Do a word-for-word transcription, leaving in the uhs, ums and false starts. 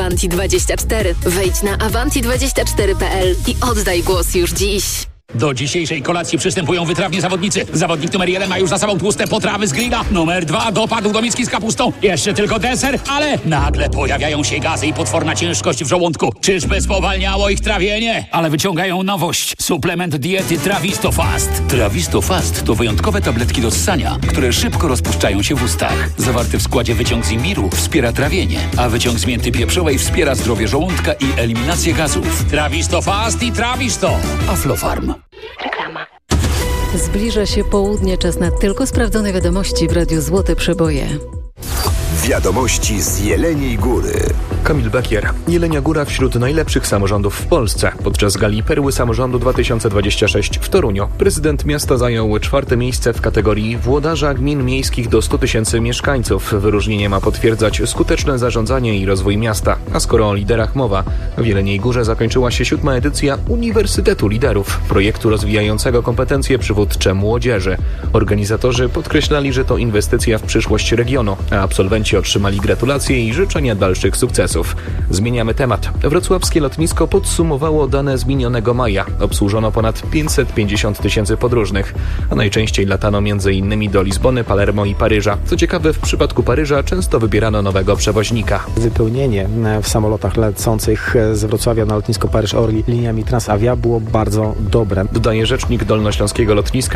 Avanti dwadzieścia cztery. Wejdź na avanti dwadzieścia cztery kropka p l i oddaj głos już dziś. Do dzisiejszej kolacji przystępują wytrawni zawodnicy. Zawodnik numer jeden ma już za sobą tłuste potrawy z grilla. Numer dwa dopadł do miski z kapustą. Jeszcze tylko deser, ale nagle pojawiają się gazy i potworna ciężkość w żołądku. Czyżby spowalniało ich trawienie? Ale wyciągają nowość. Suplement diety Trawisto Fast. Trawisto Fast to wyjątkowe tabletki do ssania, które szybko rozpuszczają się w ustach. Zawarty w składzie wyciąg z imbiru wspiera trawienie, a wyciąg z mięty pieprzowej wspiera zdrowie żołądka i eliminację gazów. Trawisto Fast i Trawisto. Aflofarm. Reklama. Zbliża się południe, czas na tylko sprawdzone wiadomości w Radiu Złote Przeboje. Wiadomości z Jeleniej Góry. Kamil Bekier. Jelenia Góra wśród najlepszych samorządów w Polsce. Podczas gali Perły Samorządu dwa tysiące dwudziestego szóstego w Toruniu prezydent miasta zajął czwarte miejsce w kategorii włodarza gmin miejskich do stu tysięcy mieszkańców. Wyróżnienie ma potwierdzać skuteczne zarządzanie i rozwój miasta. A skoro o liderach mowa, w Jeleniej Górze zakończyła się siódma edycja Uniwersytetu Liderów, projektu rozwijającego kompetencje przywódcze młodzieży. Organizatorzy podkreślali, że to inwestycja w przyszłość regionu, a absolwenci otrzymali gratulacje i życzenia dalszych sukcesów. Zmieniamy temat. Wrocławskie lotnisko podsumowało dane z minionego maja. Obsłużono ponad pięćset pięćdziesiąt tysięcy podróżnych, a najczęściej latano między innymi do Lizbony, Palermo i Paryża. Co ciekawe, w przypadku Paryża często wybierano nowego przewoźnika. Wypełnienie w samolotach lecących z Wrocławia na lotnisko Paryż-Orly liniami Transavia było bardzo dobre. Dodaje rzecznik dolnośląskiego lotniska